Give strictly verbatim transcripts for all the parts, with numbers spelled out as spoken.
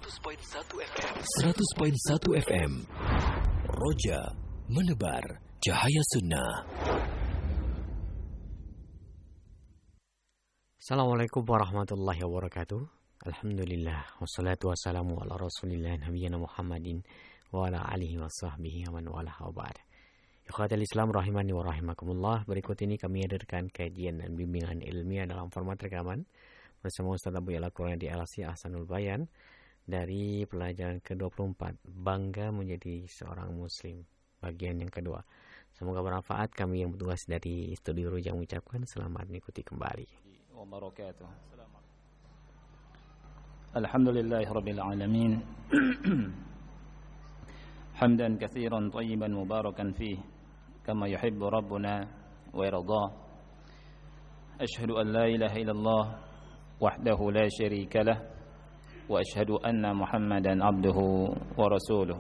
seratus koma satu F M. Roja menebar cahaya sunnah. Assalamualaikum warahmatullahi wabarakatuh. Alhamdulillah wassalatu wassalamu ala rasulillah nabiyina Muhammadin wa ala alihi wa sahbihi wa man wala wa ba'd. Ikhwatal Islam rahimani wa rahimakumullah. Berikut ini kami hadirkan kajian dan bimbingan ilmiah dalam format rekaman bersama Ustaz Abu Ya'la Qurani L C Ahsanul Bayan dari pelajaran ke dua puluh empat, Bangga Menjadi Seorang Muslim, bagian yang kedua. Semoga bermanfaat. Kami yang bertugas dari studio Roja mengucapkan selamat mengikuti kembali. Wabarakatuh. Alhamdulillahirabbil alamin. Hamdan katsiran thayyiban mubarakan fih kama yuhibbu rabbuna wa yarda. Asyhadu an la ilaha illallah wahdahu la syarika lah wa asyhadu anna Muhammadan abduhu wa rasuluh.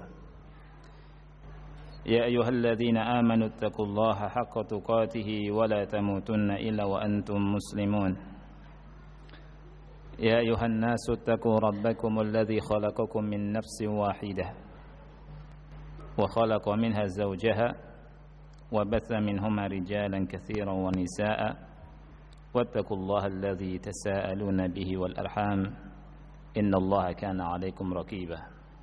Ya ayyuhalladzina amanu taqullaha haqqa tuqatih wa la tamutunna illa wa antum muslimun. Ya ayuhan nasu taqu rabbakumul ladzi khalaqakum min nafsin wahidah wa khalaqa minha zawjaha wa batha minhuma rijalan katsiran wa nisaa'a wattaqullaha alladzi tasaaluna bihi wal arham innallaha kana 'alaykum raqiba.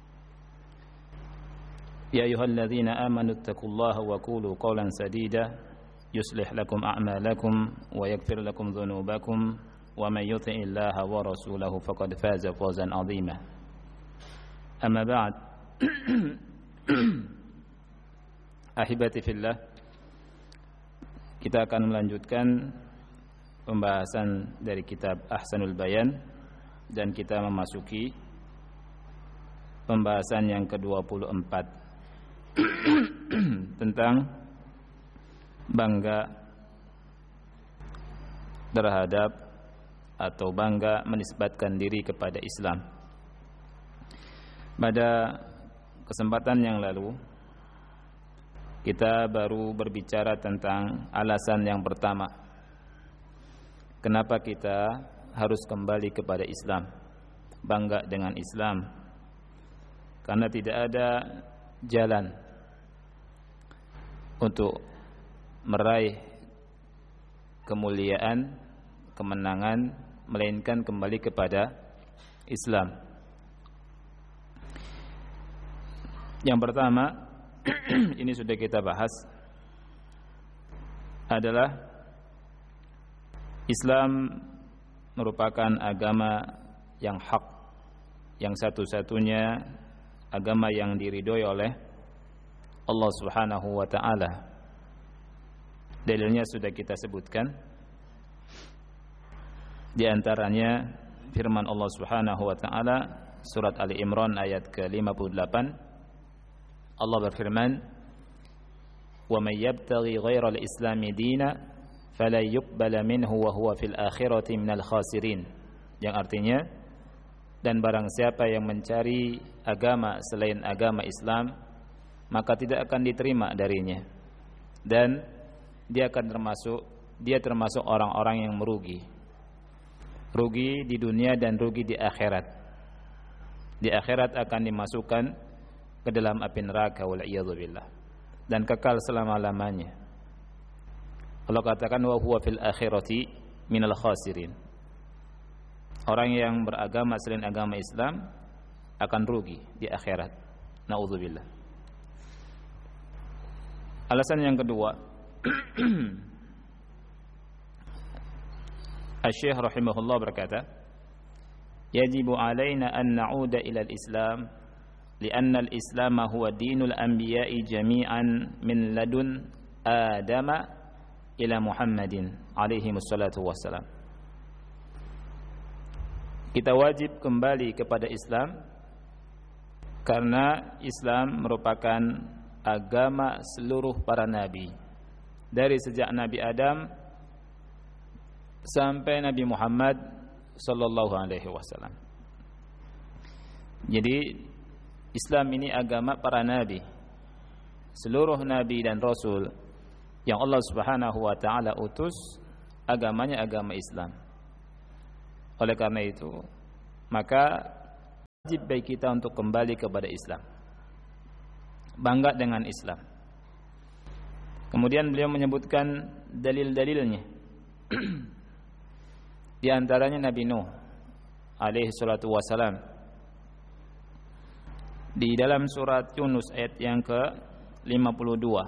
Ya ayyuhalladzina amanu taqullaha wa qulu qawlan sadida yuslih lakum a'malakum wa yaghfir lakum dhunubakum wa man yuti'illaha wa rasulahu faqad faza fawzan 'azima. Amma ba'd. Ahibati fillah, kita akan melanjutkan pembahasan dari kitab Ahsanul Bayan dan kita memasuki pembahasan yang ke dua puluh empat tentang bangga terhadap atau bangga menisbatkan diri kepada Islam. Pada kesempatan yang lalu kita baru berbicara tentang alasan yang pertama kenapa kita harus kembali kepada Islam, bangga dengan Islam, karena tidak ada jalan untuk meraih kemuliaan, kemenangan melainkan kembali kepada Islam. Yang pertama ini sudah kita bahas adalah Islam merupakan agama yang hak, yang satu-satunya agama yang diridhoi oleh Allah Subhanahu wa taala. Dalilnya sudah kita sebutkan. Di antaranya firman Allah Subhanahu wa taala surat Ali Imran ayat ke lima puluh delapan. Allah berfirman, "Wa may yabtaghi ghairal islami dina fala yuqbala minhu wa huwa fil akhirati minal khasirin." Yang artinya, dan barang siapa yang mencari agama selain agama Islam, maka tidak akan diterima darinya, dan dia akan termasuk dia termasuk orang-orang yang merugi. Rugi di dunia dan rugi di akhirat. Di akhirat akan dimasukkan ke dalam api neraka wal iyadzu billah dan kekal selama-lamanya. Allah katakan wa huwa fil akhirati minal khasirin. Orang yang beragama selain agama Islam akan rugi di akhirat. Nauzubillah. Alasan yang kedua, Asy-Syaikh rahimahullah berkata, yajibu alaina an na'uda ila al-Islam li'anna al-Islam huwa dinul anbiya'i jami'an min ladun Adama ila Muhammadin alaihi wassalatu wassalam. Kita wajib kembali kepada Islam karena Islam merupakan agama seluruh para nabi, dari sejak Nabi Adam sampai Nabi Muhammad sallallahu alaihi wasallam. Jadi Islam ini agama para nabi. Seluruh nabi dan rasul yang Allah Subhanahu wa taala utus, agamanya agama Islam. Oleh karena itu, maka wajib bagi kita untuk kembali kepada Islam, bangga dengan Islam. Kemudian beliau menyebutkan dalil-dalilnya. Di antaranya Nabi Nuh alaihi salatu wasalam. Di dalam surat Yunus ayat yang ke lima puluh dua,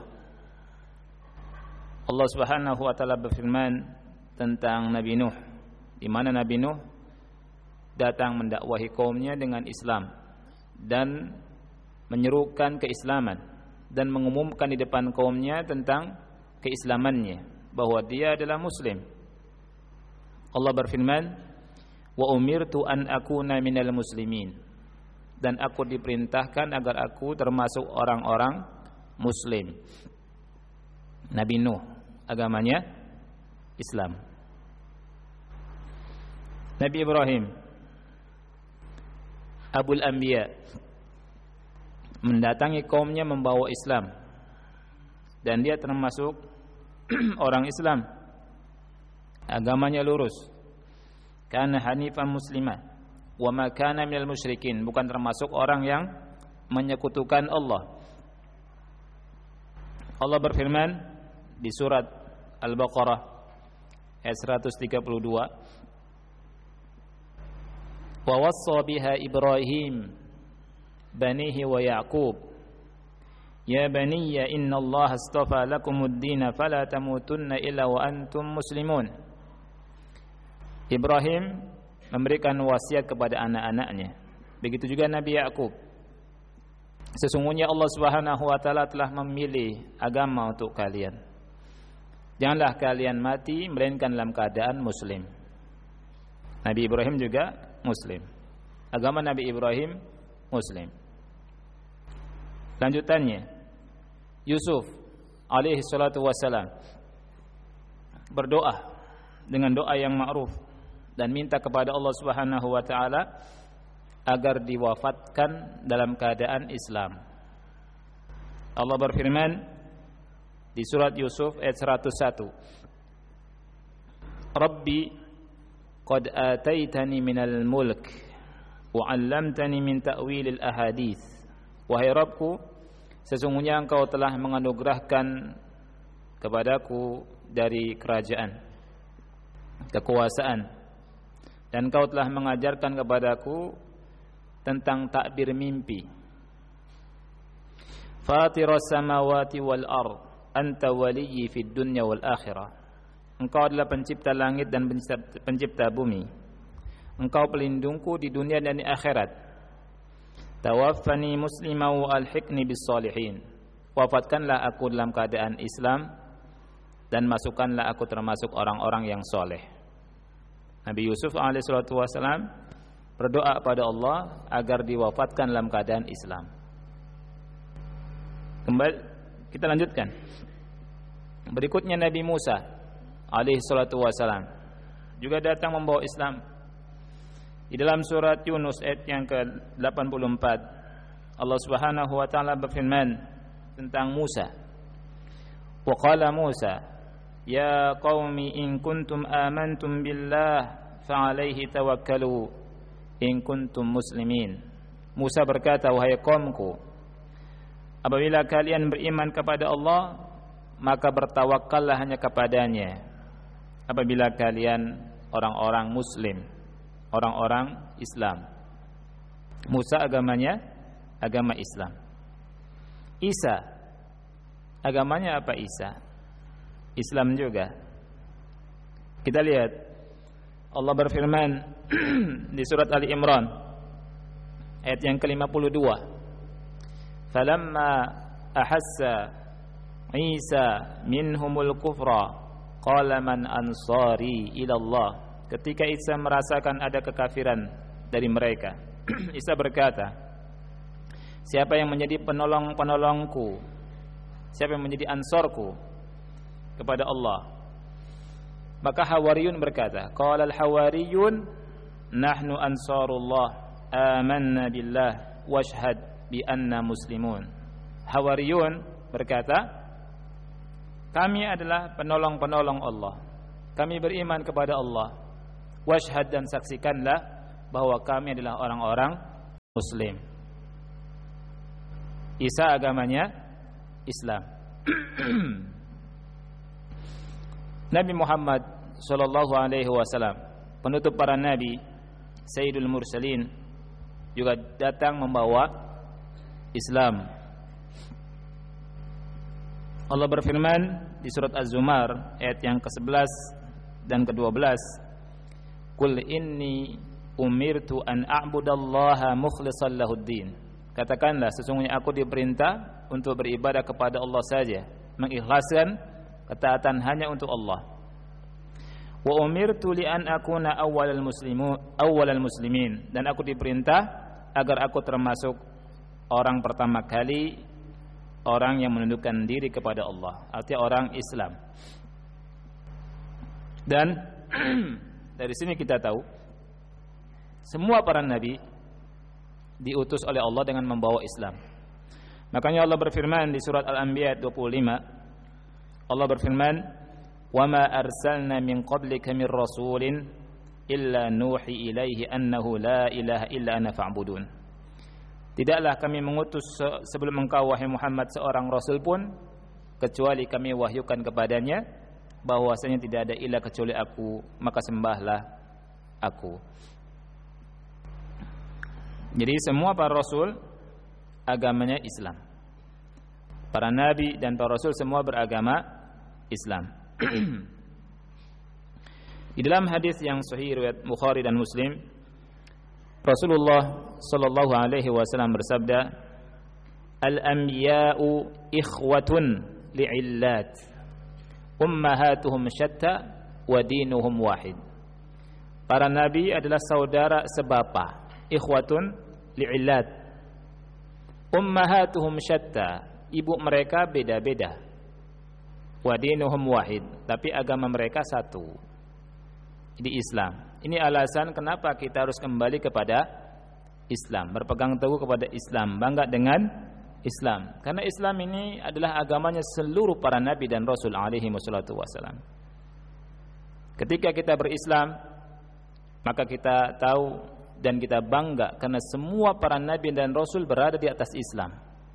Allah Subhanahu wa taala berfirman tentang Nabi Nuh, di mana Nabi Nuh datang mendakwahi kaumnya dengan Islam dan menyerukan keislaman dan mengumumkan di depan kaumnya tentang keislamannya, bahwa dia adalah muslim. Allah berfirman, wa umirtu an akuna minal muslimin, dan aku diperintahkan agar aku termasuk orang-orang muslim. Nabi Nuh agamanya Islam. Nabi Ibrahim Abul Anbiya mendatangi kaumnya membawa Islam, dan dia termasuk orang Islam, agamanya lurus. Kana hanifan muslimah wa ma kana minal musyrikin, bukan termasuk orang yang menyekutukan Allah. Allah berfirman di surat Al-Baqarah ayat seratus tiga puluh dua, wa wassa biha Ibrahim banihi wa Ya'qub ya baniya innallaha astafa lakumud dina fala tamutunna illa wa antum muslimun. Ibrahim memberikan wasiat kepada anak-anaknya. Begitu juga Nabi Ya'qub. Sesungguhnya Allah Subhanahu wa taala telah memilih agama untuk kalian. Janganlah kalian mati melainkan dalam keadaan muslim. Nabi Ibrahim juga muslim. Agama Nabi Ibrahim muslim. Lanjutannya, Yusuf alaihi salatu wassalam berdoa dengan doa yang ma'ruf dan minta kepada Allah Subhanahu wa taala agar diwafatkan dalam keadaan Islam. Allah berfirman di surat Yusuf ayat seratus satu, Rabbi qad ataitani minal mulk wa 'allamtani min ta'wilil ahadits. Wahai Rabbku, sesungguhnya Engkau telah menganugerahkan kepadaku dari kerajaan, kekuasaan, dan Engkau telah mengajarkan kepadaku tentang takbir mimpi. Fatiras samawati wal ard, anta waliyyi fid dunya wal akhirah. Engkau adalah pencipta langit dan pencipta bumi. Engkau pelindungku di dunia dan di akhirat. Tawaffani muslima wa alhiqni bis salihin. Wafatkanlah aku dalam keadaan Islam dan masukkanlah aku termasuk orang-orang yang soleh. Nabi Yusuf alaihi salatu wasalam berdoa pada Allah agar diwafatkan dalam keadaan Islam. Kembali kita lanjutkan. Berikutnya Nabi Musa alaihi salatu wasalam juga datang membawa Islam. Di dalam surat Yunus ayat yang ke delapan puluh empat, Allah Subhanahu wa taala berfirman tentang Musa. Wa qala Musa, ya qaumi in kuntum amantum billah fa alaihi tawakkalu in kuntum muslimin. Musa berkata, wahai kaumku, apabila kalian beriman kepada Allah, maka bertawakkallah hanya kepadanya apabila kalian orang-orang muslim, orang-orang Islam. Musa agamanya agama Islam. Isa agamanya apa? Isa Islam juga. Kita lihat Allah berfirman di surat Ali Imran ayat yang ke lima puluh dua, falamma ahassa Isa minhumul kufra qala man ansari ila Allah. Ketika Isa merasakan ada kekafiran dari mereka, Isa berkata, siapa yang menjadi penolong-penolongku, siapa yang menjadi ansorku kepada Allah? Maka Hawariyun berkata, qala al-Hawariyun nahnu ansarullah amanna billah washhad bi anna muslimun. Hawariyun berkata, kami adalah penolong-penolong Allah, kami beriman kepada Allah, washhad dan saksikanlah bahwa kami adalah orang-orang Muslim. Isa agamanya Islam. Nabi Muhammad sallallahu alaihi wasallam, penutup para nabi, Sayyidul Mursalin, juga datang membawa Islam. Allah berfirman di surat Az-Zumar ayat yang kesebelas dan kedua belas, "Qul inni umirtu an a'budallaha mukhlishan lahuddin." Katakanlah, sesungguhnya aku diperintah untuk beribadah kepada Allah saja, mengikhlaskan ketaatan hanya untuk Allah. Wa umirtu li an akuna awwalal muslimu awwalal muslimin, dan aku diperintah agar aku termasuk orang pertama kali orang yang menundukkan diri kepada Allah, artinya orang Islam. Dan dari sini kita tahu semua para nabi diutus oleh Allah dengan membawa Islam. Makanya Allah berfirman di surat Al-Anbiya dua puluh lima, Allah berfirman, "Wa ma arsalna min qablika min rasulin illa nuhi ilaihi annahu la ilaha illa ana fa'budun." Tidaklah kami mengutus sebelum engkau wahai Muhammad seorang rasul pun kecuali kami wahyukan kepadanya bahwasanya tidak ada ilah kecuali aku, maka sembahlah aku. Jadi semua para rasul agamanya Islam. Para nabi dan para rasul semua beragama Islam. Di dalam hadis yang sahih riwayat Bukhari dan Muslim, Rasulullah sallallahu alaihi wasallam bersabda, "Al-anbiya'u ikhwatun li'illat, ummahatuhum syatta wa dinuhum wahid." Para nabi adalah saudara sebapa, ikhwatun li'illat, ummahatuhum syatta, ibu mereka beda-beda, wa dinuhum wahid, tapi agama mereka satu, di Islam. Ini alasan kenapa kita harus kembali kepada Islam, berpegang teguh kepada Islam, bangga dengan Islam, karena Islam ini adalah agamanya seluruh para nabi dan rasul alaihi wassalatu wassalam. Ketika kita berislam, maka kita tahu dan kita bangga karena semua para nabi dan rasul berada di atas Islam,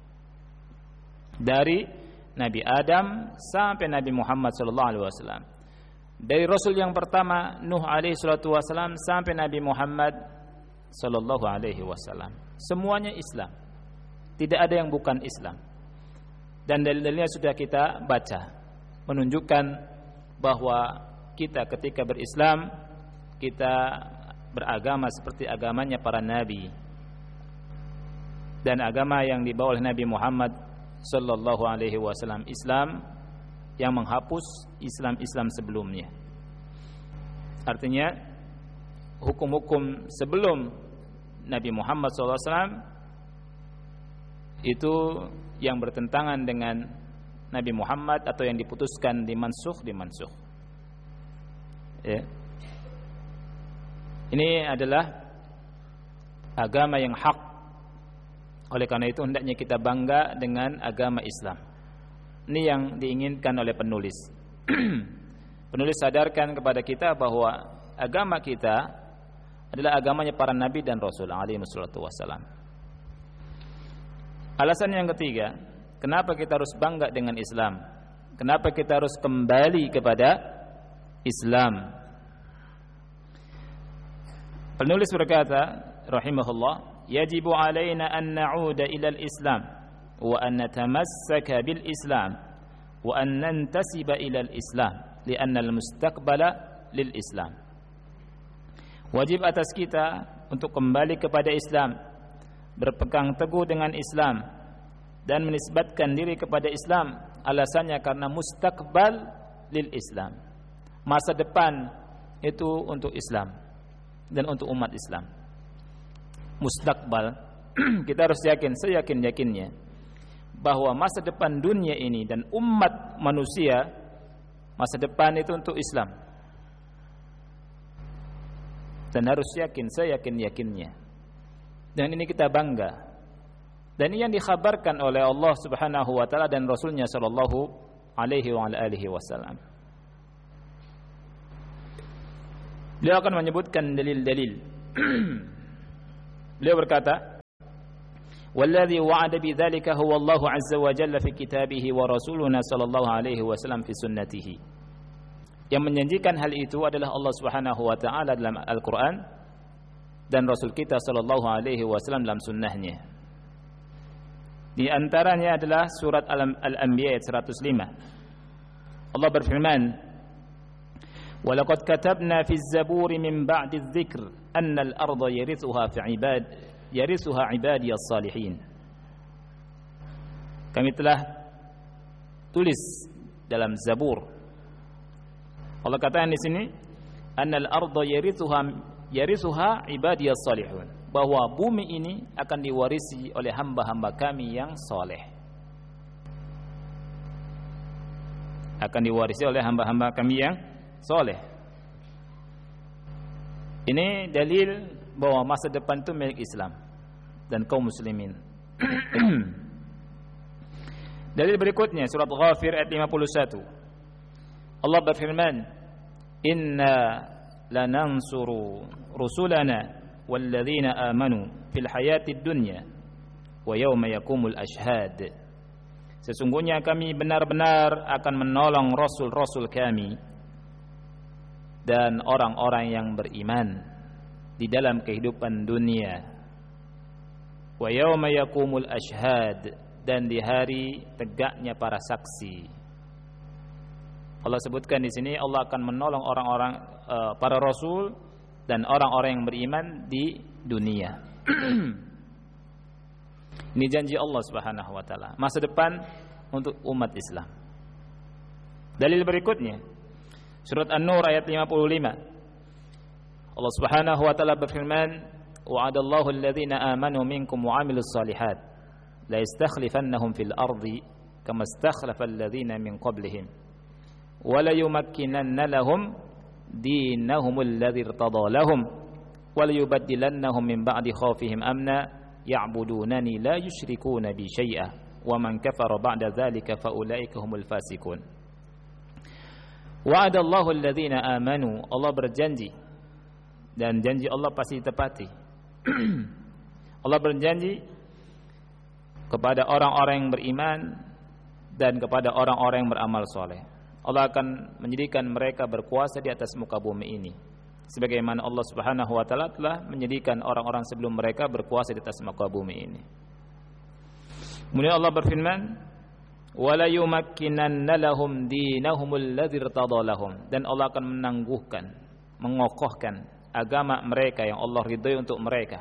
dari Nabi Adam sampai Nabi Muhammad sallallahu alaihi wasallam, dari rasul yang pertama Nuh alaihi salatu wasallam sampai Nabi Muhammad sallallahu alaihi wasallam, semuanya Islam, tidak ada yang bukan Islam. Dan dalil-dalilnya sudah kita baca, menunjukkan bahwa kita ketika berislam, kita beragama seperti agamanya para nabi, dan agama yang dibawa oleh Nabi Muhammad sallallahu alaihi wasallam, Islam yang menghapus Islam-Islam sebelumnya. Artinya hukum-hukum sebelum Nabi Muhammad sallallahu alaihi wasallam itu yang bertentangan dengan Nabi Muhammad atau yang diputuskan dimansukh dimansukh. Ya. Ini adalah agama yang hak. Oleh karena itu hendaknya kita bangga dengan agama Islam. Ini yang diinginkan oleh penulis. Penulis sadarkan kepada kita bahwa agama kita adalah agamanya para nabi dan rasul alaihi wassalatu wassalam. Alasan yang ketiga, kenapa kita harus bangga dengan Islam? Kenapa kita harus kembali kepada Islam? Penulis berkata, rahimahullah, yajibu alaina an na'uda ila al-Islam wa an natamassaka bil Islam wa an nantasiba ila al-Islam li'anna al-mustaqbala lil Islam. Wajib atas kita untuk kembali kepada Islam, berpegang teguh dengan Islam dan menisbatkan diri kepada Islam. Alasannya karena mustaqbal lil Islam, masa depan itu untuk Islam dan untuk umat Islam. Mustaqbal, kita harus yakin, seyakin-yakinnya bahwa masa depan dunia ini dan umat manusia, masa depan itu untuk Islam. Dan harus yakin, seyakin-yakinnya. Dan ini kita bangga. Dan ini yang dikhabarkan oleh Allah Subhanahu wa taala dan Rasulnya sallallahu alaihi wa alihi wasallam. Beliau akan menyebutkan dalil-dalil. Beliau berkata, Walladzi wa'ada bidzalika huwa Allah 'azza wa jalla fi kitabihi wa rasuluna sallallahu alaihi wasallam fi sunnatihi. Yang menjanjikan hal itu adalah Allah Subhanahu wa taala dalam Al-Qur'an dan Rasul kita sallallahu alaihi wasallam dalam sunnahnya. Di antaranya adalah surat Al-Anbiya ayat seratus lima. Allah berfirman, "Wa laqad katabna fi az-zaburi min ba'di adh-dhikr anna al-ardha yarithuha fi 'ibad yarithuha 'ibadiyas salihin." Kami telah tulis dalam Zabur. Allah katakan di sini, "Anna al-ardha yarithuha yarithuha 'ibadiyas salihun." Bahwa bumi ini akan diwarisi oleh hamba-hamba kami yang soleh. Akan diwarisi oleh hamba-hamba kami yang soleh. Ini dalil bahwa masa depan itu milik Islam dan kaum muslimin. Dalil berikutnya surat Ghafir ayat lima puluh satu. Allah berfirman, "Inna lanansuru rusulana walladzina amanu fil hayatid dunya wa yauma yaqumul ashhad." Sesungguhnya kami benar-benar akan menolong rasul-rasul kami dan orang-orang yang beriman di dalam kehidupan dunia. Wa yauma yaqumul ashhad, dan di hari tegaknya para saksi. Allah sebutkan di sini Allah akan menolong orang-orang uh, para rasul dan orang-orang yang beriman di dunia. Ini janji Allah Subhanahu wa taala, masa depan untuk umat Islam. Dalil berikutnya surat An-Nur ayat lima puluh lima. Allah Subhanahu wa taala berfirman, "Wa'adallahu alladhina amanu minkum wa 'amilus shalihat la yastakhlifannahum fil ardi kama istakhlafa alladhina min qablihim wa la yumakkinanna lahum dinahumul ladzi irtada lahum wa la yubaddilannahum min ba'di khaufihim amna ya'budunani la yusyrikuuna bi syai'a wa man kafara ba'da dzalika fa ulaika humul fasiqun." Wa'adallahu alladhina amanu, Allah berjanji dan janji Allah pasti ditepati. Allah berjanji kepada orang-orang yang beriman dan kepada orang-orang yang beramal soleh. Allah akan menjadikan mereka berkuasa di atas muka bumi ini, sebagaimana Allah Subhanahu wa taala telah menjadikan orang-orang sebelum mereka berkuasa di atas muka bumi ini. Kemudian Allah berfirman, "Wala yumakkinanna lahum dinahumul ladzi irtada lahum," dan Allah akan menangguhkan, mengokohkan agama mereka yang Allah ridhai untuk mereka.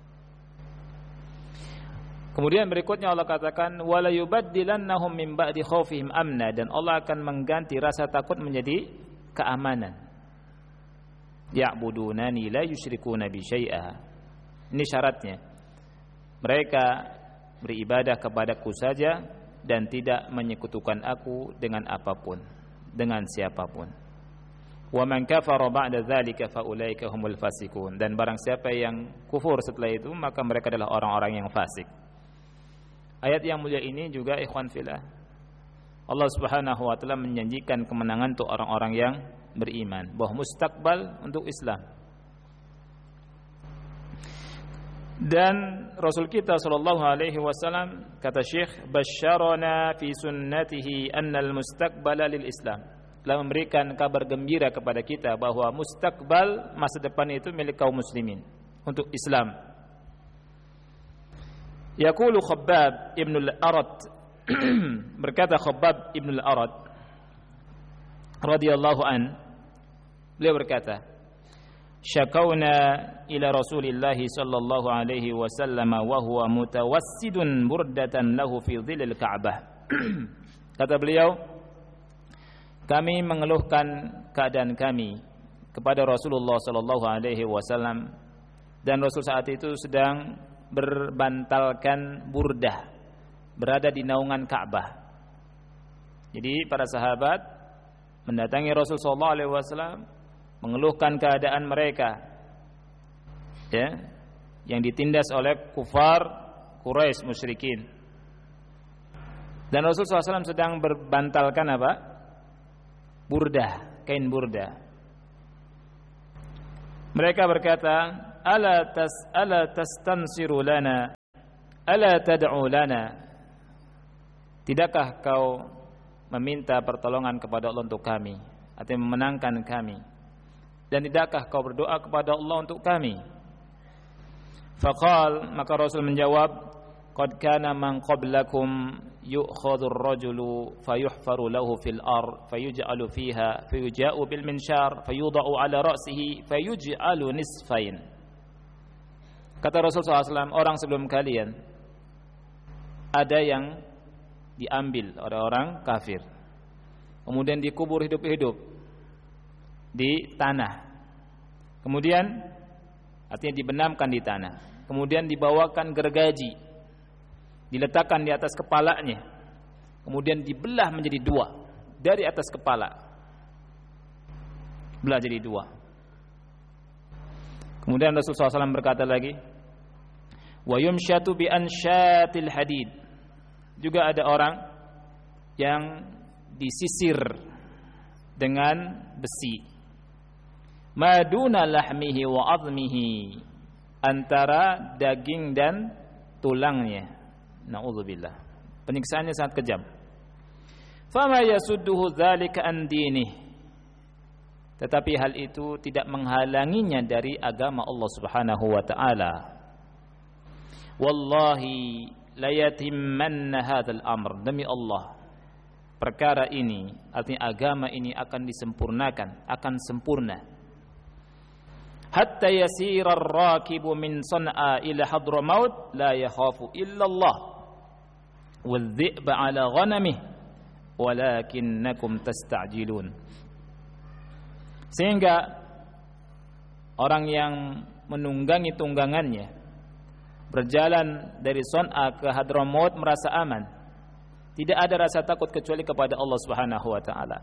Kemudian berikutnya Allah katakan, "Wala yubaddilannahum min ba'di khaufihim amna," dan Allah akan mengganti rasa takut menjadi keamanan. Ya'budunani la yusyrikuuna bi syai'a. Ini syaratnya. Mereka beribadah kepadaku saja dan tidak menyekutukan aku dengan apapun, dengan siapapun. Wa man kafara ba'da dzalika fa ulaika humul fasiqun, dan barang siapa yang kufur setelah itu maka mereka adalah orang-orang yang fasik. Ayat yang mulia ini juga ikhwan fillah, Allah Subhanahu wa taala menjanjikan kemenangan untuk orang-orang yang beriman, bahwa mustakbal untuk Islam. Dan Rasul kita sallallahu alaihi wasallam, kata Syekh, basyarana fi sunnatihi annal mustaqbala lil Islam, telah memberikan kabar gembira kepada kita bahwa mustakbal, masa depan itu milik kaum muslimin, untuk Islam. Yaqulu Khabbab ibn al-Arad, berkata Khabbab ibn al-Arad radhiyallahu an, beliau berkata, "Syakawna ila Rasulillah sallallahu alaihi wasallam wa huwa mutawassidun burdatan lahu fi dhillil Ka'bah." Kata beliau, kami mengeluhkan keadaan kami kepada Rasulullah sallallahu alaihi wasallam, dan Rasul saat itu sedang berbantalkan burdah, berada di naungan Ka'bah. Jadi para sahabat mendatangi Rasul sallallahu alaihi wasallam mengeluhkan keadaan mereka, ya, yang ditindas oleh kufar Quraisy musyrikin. Dan Rasul sallallahu alaihi wasallam sedang berbantalkan apa? Burdah, kain burdah. Mereka berkata, "Ala tas ala tastansiru lana ala tad'u lana, tidakkah kau meminta pertolongan kepada Allah untuk kami, atau memenangkan kami, dan tidakkah kau berdoa kepada Allah untuk kami? Faqal, maka Rasul menjawab, qad kana man qablakum yu'khadhu ar-rajulu fayuhfaru lahu fil ard fayuj'alu fiha fayuja'u bil minshar fayudha'u ala ra'sihi fayuj'alu nisfain. Kata Rasul sallallahu alaihi wasallam, orang sebelum kalian ada yang diambil oleh orang kafir, kemudian dikubur hidup-hidup di tanah, kemudian artinya dibenamkan di tanah, kemudian dibawakan gergaji, diletakkan di atas kepalanya, kemudian dibelah menjadi dua dari atas kepala, belah jadi dua. Kemudian Rasulullah sallallahu alaihi wasallam berkata lagi, wa yumshatu bi ansyatil hadid, juga ada orang yang disisir dengan besi, maduna lahmihi wa azmihi, antara daging dan tulangnya. Na'udzubillah, penyiksaannya sangat kejam. Fama yasudduhu dzalika an dinih, tetapi hal itu tidak menghalanginya dari agama Allah Subhanahu wa taala. Wallahi la yatimmanna hadzal amr, demi Allah perkara ini, artinya agama ini akan disempurnakan, akan sempurna. Hatta yasira ar-rakibu min San'a ila Hadramaut la yakhafu illa Allah wal dhi'ba ala ghanamih walakinnakum tasta'jilun. Sehingga orang yang menunggangi tunggangannya berjalan dari San'a ke Hadramaut merasa aman, tidak ada rasa takut kecuali kepada Allah Subhanahu wa taala.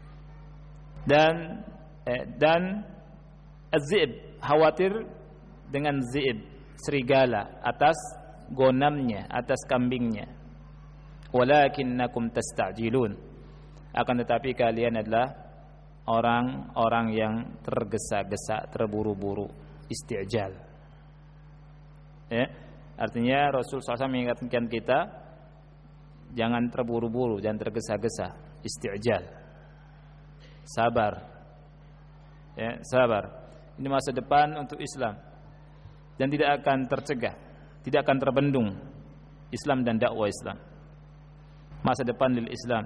Dan eh, dan az-zi'b, khawatir dengan zi'b, serigala, atas gonamnya, atas kambingnya. Walakinnakum tasta'jilun, akan tetapi kalian adalah orang-orang yang tergesa-gesa, terburu-buru, isti'jal. Ya, artinya Rasul sallallahu alaihi wasallam mengingatkan kita jangan terburu-buru, jangan tergesa-gesa, isti'jal. Sabar. Ya, sabar. Ini masa depan untuk Islam dan tidak akan tercegah, tidak akan terbendung Islam dan dakwah Islam. Masa depan lil Islam.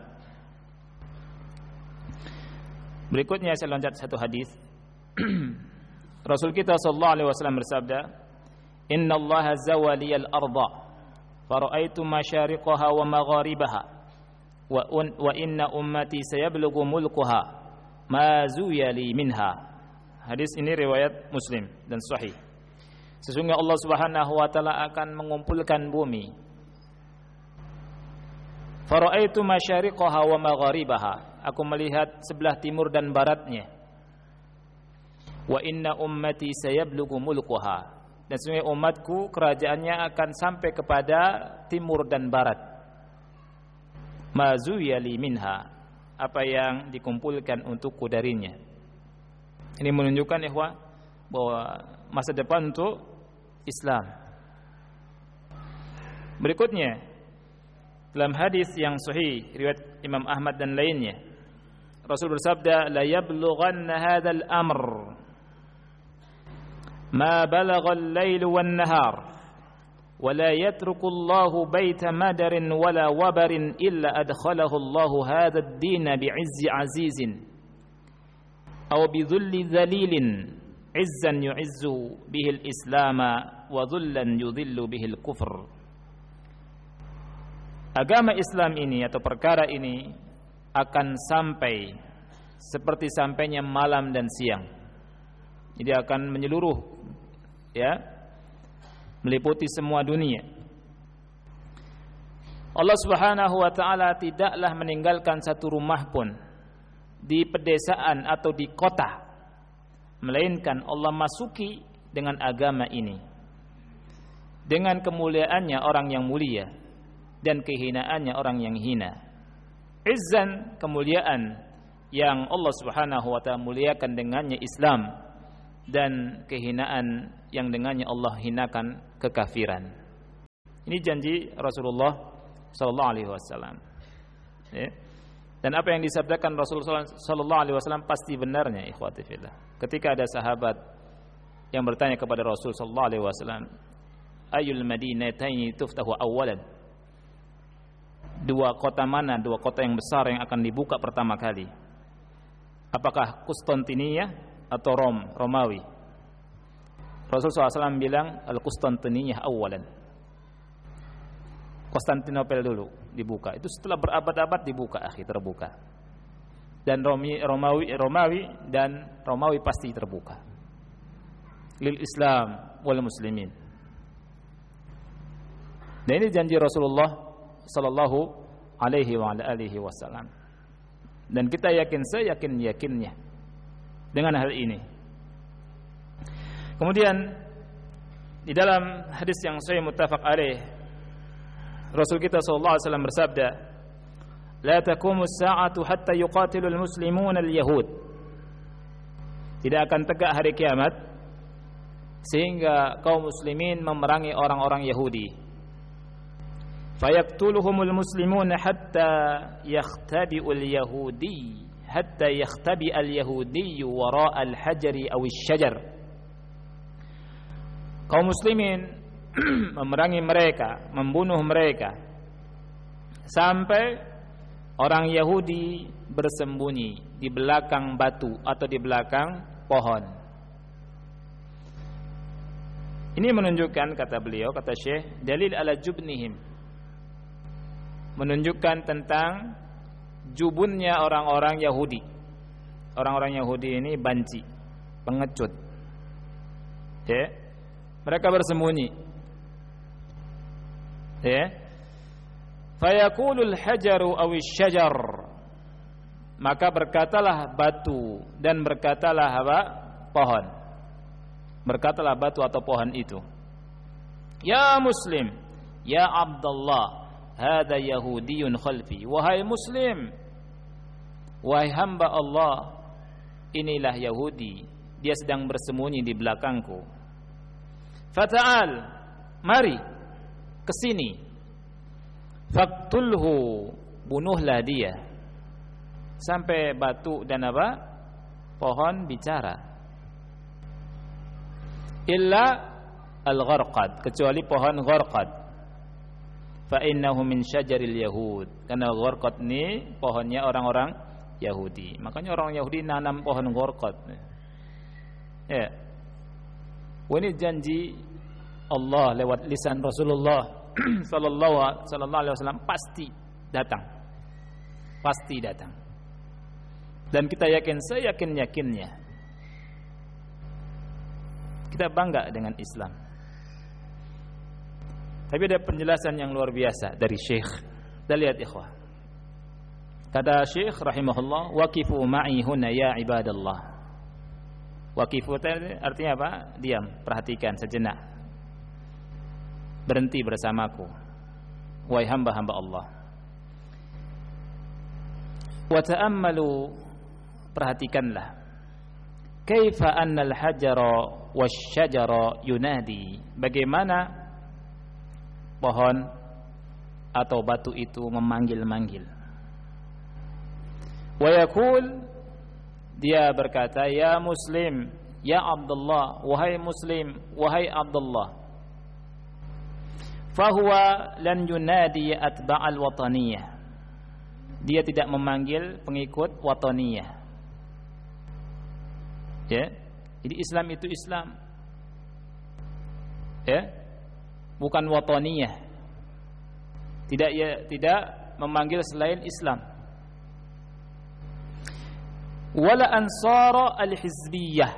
Berikutnya saya loncat satu hadis. Rasul kita sallallahu alaihi wasallam bersabda, "Inna Allah zawaliyal arda fara'aitu masyariqaha wa magharibaha wa un, wa inna ummati sayablughu mulkuha ma zuyali minha." Hadis ini riwayat Muslim dan sahih. Sesungguhnya Allah Subhanahu wa taala akan mengumpulkan bumi. Fara'aitu masyariqaha wa magharibaha, aku melihat sebelah timur dan baratnya. Wa inna ummati sayablughu mulkuha, dan sesungguhnya umatku kerajaannya akan sampai kepada timur dan barat. Ma zuyali minha, apa yang dikumpulkan untukku darinya. Ini menunjukkan ikhwah bahwa masa depan untuk Islam. Berikutnya dalam hadis yang sahih riwayat Imam Ahmad dan lainnya, Rasul bersabda, la yablughanna hadzal amr ma balagha al-lail wan nahar wa la yatruku Allahu baita madarin wala wabarin illa adkhalahu Allahu hadha ad-din bi'izzi azizin aw bidhulli dhalilin izzan yu'izzu bihi al-islam wa dhullan yudhillu bihi al-kufr. Agama Islam ini atau perkara ini akan sampai seperti sampainya malam dan siang. Jadi akan menyeluruh, ya, meliputi semua dunia. Allah Subhanahu wa taala tidaklah meninggalkan satu rumah pun di pedesaan atau di kota, melainkan Allah masuki dengan agama ini. Dengan kemuliaannya orang yang mulia dan kehinaannya orang yang hina. Izzan, kemuliaan yang Allah Subhanahu wa taala muliakan dengannya Islam, dan kehinaan yang dengannya Allah hinakan kekafiran. Ini janji Rasulullah sallallahu alaihi wasallam. Ya. Dan apa yang disabdakan Rasulullah sallallahu alaihi wasallam pasti benarnya, ikhwati fillah. Ketika ada sahabat yang bertanya kepada Rasul sallallahu alaihi wasallam, "Ayul madinataini tuftahu awwalan?" Dua kota mana, dua kota yang besar yang akan dibuka pertama kali? Apakah Konstantinia atau Rom, Romawi? Rasulullah sallallahu alaihi wasallam bilang, "Al-Konstantinia awalan." Konstantinopel dulu dibuka. Itu setelah berabad-abad dibuka, akhi, terbuka. Dan Romi, Romawi, Romawi dan Romawi pasti terbuka. Lil Islam wal muslimin. Dan ini janji Rasulullah sallallahu alaihi wa alihi wasallam. Dan kita yakin seyakin-yakinnya dengan hal ini. Kemudian di dalam hadis yang sahih muttafaq alaih, Rasul kita sallallahu alaihi wasallam bersabda, "La taqumu as-sa'atu hatta yuqatilu al-muslimuna al-yahud." Tidak akan tegak hari kiamat sehingga kaum muslimin memerangi orang-orang Yahudi. Fayaqtuluhumul muslimuna hatta yakhtabi'u al-yahudi hatta yakhtabi al-yahudi wara' al-hajari aw asy-syajar. Kaum muslimin memerangi mereka, membunuh mereka sampai orang Yahudi bersembunyi di belakang batu atau di belakang pohon. Ini menunjukkan, kata beliau, kata Syekh, dalil ala jubnihim, menunjukkan tentang jubunnya orang-orang Yahudi. Orang-orang Yahudi ini banci, pengecut. Ya, mereka bersembunyi. Ya, fayaqulul hajaru awis syajar, maka berkatalah batu dan berkatalah apa? Pohon. Berkatalah batu atau pohon itu, ya Muslim, ya Abdullah, hada Yahudiyun khalfi. Wahai Muslim, wahai hamba Allah, inilah Yahudi, dia sedang bersembunyi di belakangku. Fata'al, mari kesini, faqtulhu, bunuhlah dia, sampai batu dan apa? Pohon bicara. Illa al-gharqad, kecuali pohon gharqad. Fa innahu min syajaril yahud, karena gharqad ini pohonnya orang-orang Yahudi. Makanya orang Yahudi nanam pohon gharqad. Ya. Ini janji Allah lewat lisan Rasulullah sallallahu alaihi wasallam pasti datang. Pasti datang. Dan kita yakin, seyakin-yakinnya. Kita bangga dengan Islam. Tapi ada penjelasan yang luar biasa dari Syekh. Kita lihat ikhwah. Kata Syekh rahimahullah, waqifu ma'i huna ya ibadallah. Waqifu artinya apa? Diam, perhatikan sejenak. Berhenti bersamaku, wahai hamba-hamba Allah. Wa ta'ammalu, perhatikanlah. Kaifa annal hajara wasyajara yunadi, bagaimana pohon atau batu itu memanggil-manggil. Wa yaqul, dia berkata, ya Muslim, ya Abdullah, wahai Muslim, wahai Abdullah. Fahuwa lan yunadi atba'al wataniyah, dia tidak memanggil pengikut wataniyah. Ya, jadi Islam itu Islam, ya, bukan wataniyah. Tidak, ya, tidak memanggil selain Islam. Wala ansara al-hizbiyah,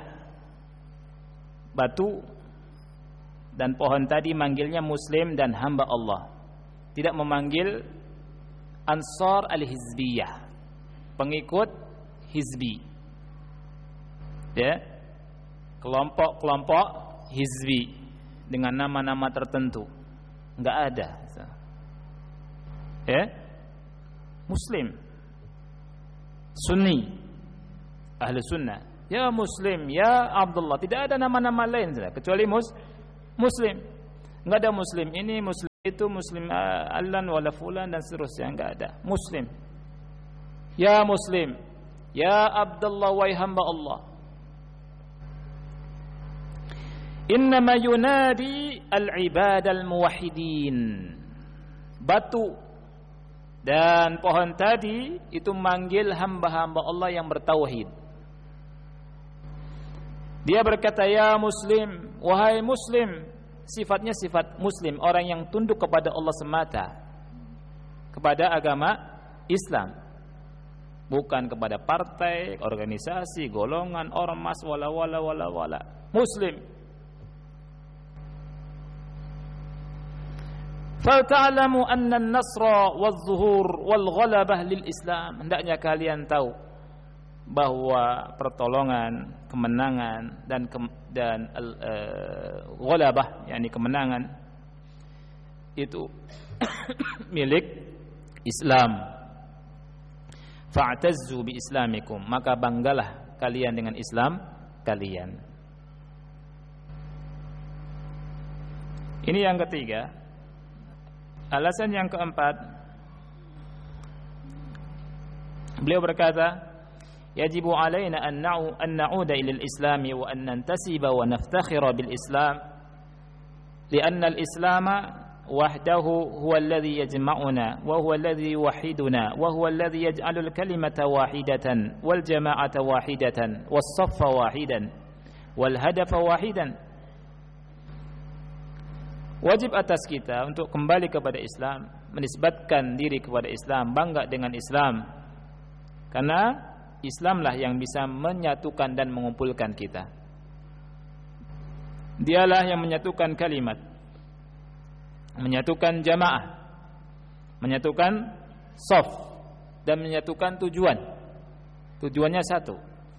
batu dan pohon tadi manggilnya Muslim dan hamba Allah, tidak memanggil ansar al-hizbiyah, pengikut hizbi, ya, kelompok-kelompok hizbi dengan nama-nama tertentu, enggak ada. Ya, Muslim, Sunni, Ahlu Sunnah, ya Muslim, ya Abdullah, tidak ada nama-nama lain kecuali mus Muslim. Enggak ada Muslim ini, Muslim itu muslim allan wala fulan dan seterusnya, enggak ada. Muslim. Ya muslim, ya Abdullah wahai hamba Allah. Innama yunadi al-ibad al-muwahhidin. Batu dan pohon tadi itu manggil hamba-hamba Allah yang bertauhid. Dia berkata, ya muslim, wahai muslim. Sifatnya sifat muslim, orang yang tunduk kepada Allah semata, kepada agama Islam, bukan kepada partai, organisasi, golongan, ormas, wala wala wala wala. Muslim. Fata'lamu anna an-nasra waz-zuhur wal-ghalabah lil-Islam. Hendaknya kalian tahu bahwa pertolongan, kemenangan dan ke, dan uh, ghalabah, yakni kemenangan itu milik Islam. Fa'tazzu bi islamikum, maka banggalah kalian dengan Islam kalian. Ini yang ketiga. Alasan yang keempat, beliau berkata, yajibu alaina an na'u an na'uda ila al-islam wa an nantasiba wa naftakhira bil islam lianna al-islam wahdahu huwa alladhi yajma'una wa huwa alladhi yuwahhiduna wa huwa alladhi yaj'alu al-kalimata wahidatan wal jama'ata wahidatan was saffa wahidan wal hadafa wahidan. Wajib atas kita untuk kembali kepada Islam, menisbatkan diri kepada Islam, bangga dengan Islam, karena Islamlah yang bisa menyatukan dan mengumpulkan kita. Dialah yang menyatukan kalimat, menyatukan jamaah, menyatukan shaf, dan menyatukan tujuan. Tujuannya satu.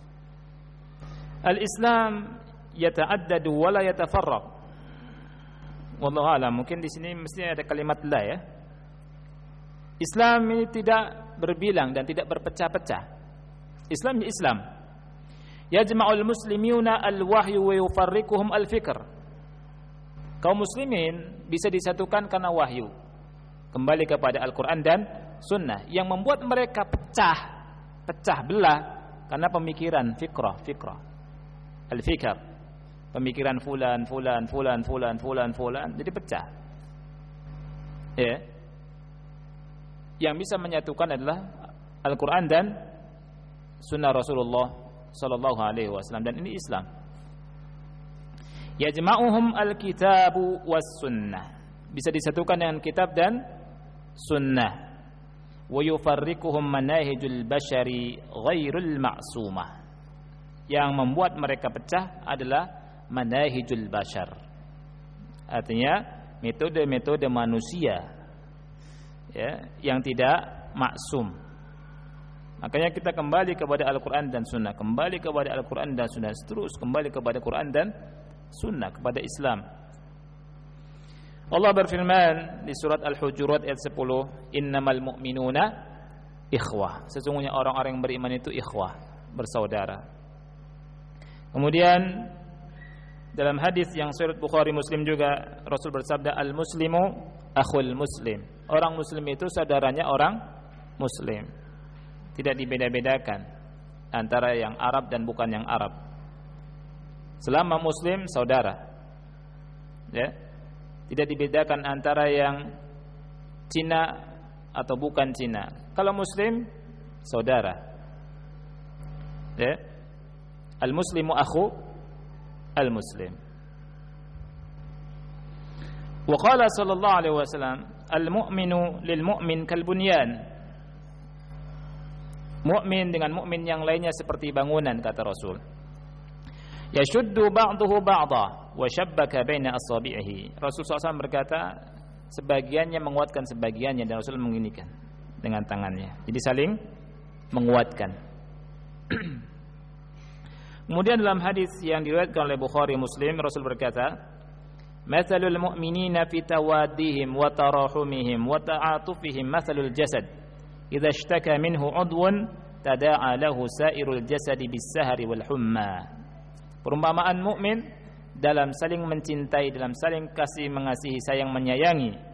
Al-Islam yata'addadu wa la yatafarraq. Wallahu a'lam, mungkin di sini mesti ada kalimat la ya. Islam ini tidak berbilang dan tidak berpecah-pecah. Islam ya Islam. Yajma'ul muslimuna al-wahyu wa yufarriquhum al-fikr. Kaum muslimin bisa disatukan karena wahyu, kembali kepada Al-Quran dan Sunnah. Yang membuat mereka pecah, pecah belah karena pemikiran fikrah, fikrah, al-fikr, pemikiran fulan, fulan, fulan, fulan, fulan, fulan, jadi pecah. Ya. Yang bisa menyatukan adalah Al-Quran dan Sunnah Rasulullah Sallallahu Alaihi Wasallam, dan ini Islam. Yajma'uhum al-kitabu was sunnah, bisa disatukan dengan kitab dan sunnah. Wa yufarriquhum manahijul bashari ghairul ma'sumah. Yang membuat mereka pecah adalah manahijul bashar, artinya metode-metode manusia ya, yang tidak maksum. Makanya kita kembali kepada Al-Quran dan Sunnah, kembali kepada Al-Quran dan Sunnah, terus kembali kepada Quran dan Sunnah, kepada Islam. Allah berfirman di surat Al-Hujurat ayat sepuluh, innamal mu'minuna ikhwah, sesungguhnya orang-orang yang beriman itu ikhwah, bersaudara. Kemudian dalam hadis yang sahih Bukhari Muslim juga Rasul bersabda, al-muslimu akhul muslim, orang muslim itu saudaranya orang muslim. Tidak dibeda-bedakan antara yang Arab dan bukan yang Arab. Selama muslim saudara. Ya. Tidak dibedakan antara yang Cina atau bukan Cina. Kalau muslim saudara. Ya. Al-muslimu akhu al-muslim. Wa qala sallallahu alaihi wasallam, al-mu'minu lil-mu'min kal-bunyan. Mukmin dengan mukmin yang lainnya seperti bangunan, kata Rasul. Yashuddu ba'duhu ba'dha wa shabbaka baina asabi'ihi. Rasul sallallahu alaihi wasallam berkata, sebagiannya menguatkan sebagiannya, dan Rasul menginikan dengan tangannya. Jadi saling menguatkan. Kemudian dalam hadis yang diriwayatkan oleh Bukhari Muslim, Rasul berkata, "Matsalul mu'minina fi tawaddihim wa tarahumihim wa ta'atufihim matsalul jasad. Idza ishtaka minhu 'udwun tada'a lahu sa'irul jasadi bis-sahri wal humma." Perumpamaan mukmin dalam saling mencintai, dalam saling kasih mengasihi, sayang menyayangi,